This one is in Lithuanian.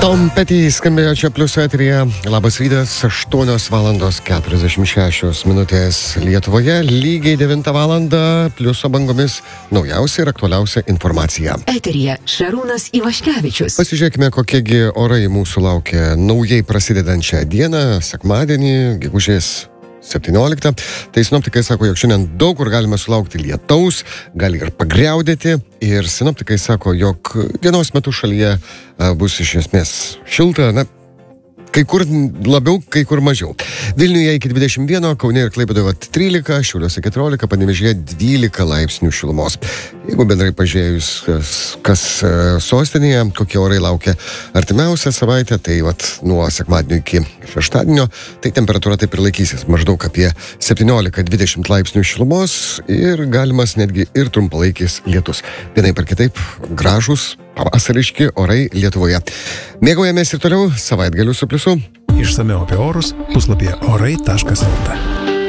Tom Petty skambėjo čia Plius eteryje. Labas rytas, 8:46 Lietuvoje, lygiai 9 valandą Pliuso bangomis naujausia ir aktualiausia informacija. Eteryje Šarūnas Ivaškevičius. Pasižiūrėkime, kokiegi orai mūsų laukia naujai prasidedančią dieną, sekmadienį, gegužės 17. Tai sinoptikai sako, jog šiandien daug kur galime sulaukti lietaus, gali ir pagriaudėti. Ir sinoptikai sako, jog dienos metu šalyje bus iš esmės šilta, kai kur labiau, kai kur mažiau. Vilniuje iki 21, Kaune ir Klaipėdoje 13, Šiauliuose 14, Panevėžyje 12 laipsnių šilumos. Jeigu bendrai pažiūrėjus, kas sostinėje, kokie orai laukia artimiausią savaitę, tai nuo sekmadienio iki šeštadienio, tai temperatūra taip ir laikysis maždaug apie 17-20 laipsnių šilumos ir galimas netgi ir trumpalaikis lietus. Vienaip ar kitaip gražūs pavasariški orai Lietuvoje. Mėgaujamės ir toliau savaitgaliu su Pliusu. Išsamiau apie orus puslapyje orai.lt.